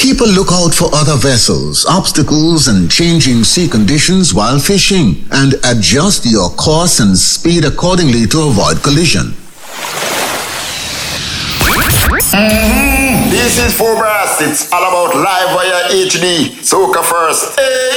Keep a lookout for other vessels, obstacles, and changing sea conditions while fishing, and adjust your course and speed accordingly to avoid collision. This is Full Brass. It's all about live via HD. Soca first. Hey.